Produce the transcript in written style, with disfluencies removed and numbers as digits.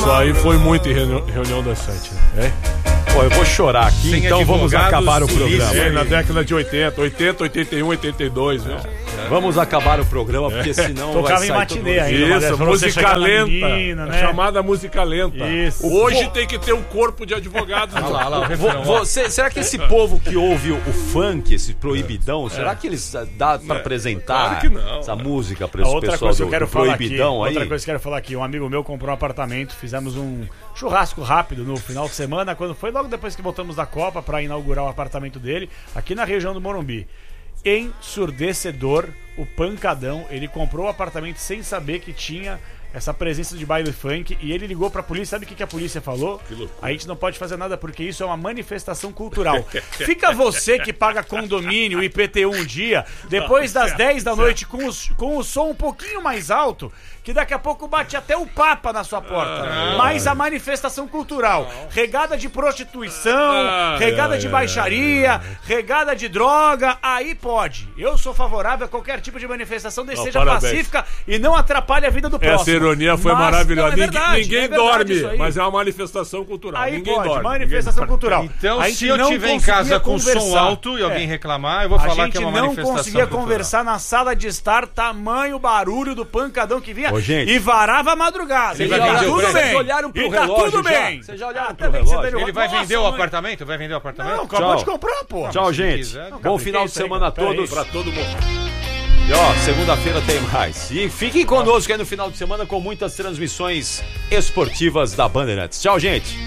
Isso aí foi muito em reunião das 7, né? Pô, eu vou chorar aqui, Sem então vamos acabar o programa. Na década de 80, 81, 82, viu? Vamos acabar o programa, porque senão Tocava vai em sair matinê todo mundo. ainda. Isso, música lenta. Né? Chamada música lenta. Isso. Hoje tem que ter um corpo de advogados. Olha lá, o refrão. Será que esse povo que ouve o funk, esse proibidão, será que eles dá pra apresentar claro que não. essa música para A esse outra pessoal coisa que eu do quero falar aqui, proibidão aí? outra coisa que eu quero falar aqui, um amigo meu comprou um apartamento, fizemos um churrasco rápido no final de semana, quando foi logo depois que voltamos da Copa para inaugurar o apartamento dele, aqui na região do Morumbi. Ensurdecedor, o pancadão, ele comprou o apartamento sem saber que tinha essa presença de baile funk e ele ligou pra polícia. Sabe o que a polícia falou? A gente não pode fazer nada porque isso é uma manifestação cultural. Fica você que paga condomínio, IPTU um dia, depois das 10 da noite com o som um pouquinho mais alto, que daqui a pouco bate até o Papa na sua porta. Mas a manifestação cultural, regada de prostituição, regada de baixaria, regada de droga, aí pode. Eu sou favorável a qualquer tipo de manifestação, desde seja parabéns. pacífica e não atrapalhe a vida do próximo. Essa ironia foi Mas, maravilhosa. não, é verdade, ninguém é verdade dorme, isso aí. mas é uma manifestação cultural. Aí Ninguém pode, dorme. manifestação cultural. Então, A gente se eu não estiver em conseguia casa com som conversar. alto e alguém reclamar, eu vou A falar gente que é uma não manifestação conseguia cultural. conversar na sala de estar, tamanho barulho do pancadão que vinha. Ô, gente. E varava a madrugada. Ele E vai tá vender o tudo prédio. bem. Vocês olharam pro E tá relógio tudo já? bem. Vocês já olharam Até pro bem que você relógio? deu- Ele vai Nossa, vender o mãe. apartamento? Vai vender o apartamento? Não, acabou de comprar, pô. Tchau, gente. quiser. Bom final de isso aí, semana a cara. todos. Pra todo mundo. E ó, segunda-feira tem mais. E fiquem conosco aí no final de semana com muitas transmissões esportivas da Bandeirantes. Tchau, gente.